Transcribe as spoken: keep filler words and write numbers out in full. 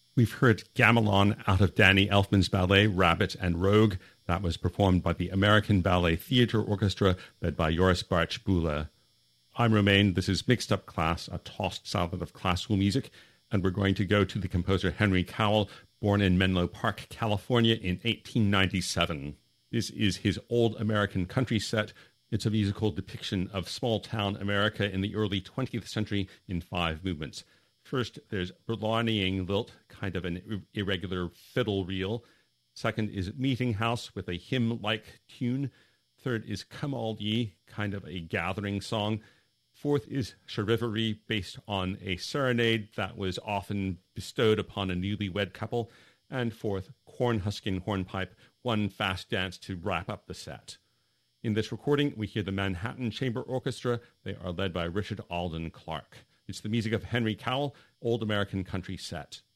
We've heard Gamelon out of Danny Elfman's ballet Rabbit and Rogue. That was performed by the American Ballet Theatre Orchestra, led by Joris Bartsch-Bühler. I'm Romain. This is Mixed Up Class, a tossed salad of classical music, and we're going to go to the composer Henry Cowell, born in Menlo Park, California in eighteen ninety-seven. This is his Old American Country set. It's a musical depiction of small-town America in the early twentieth century in five movements. First, there's Burlaniang Lilt, kind of an irregular fiddle reel. Second is Meeting House with a hymn-like tune. Third is Come All Ye, kind of a gathering song. Fourth is Charivari, based on a serenade that was often bestowed upon a newlywed couple. And fourth, Cornhusking Hornpipe, one fast dance to wrap up the set. In this recording, we hear the Manhattan Chamber Orchestra. They are led by Richard Alden Clark. It's the music of Henry Cowell, Old American Country Set.